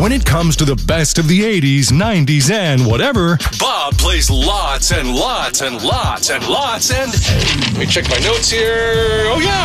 When it comes to the best of the 80s, 90s, and whatever, Bob plays lots and lots and lots and lots and... Let me check my notes here. Oh, yeah.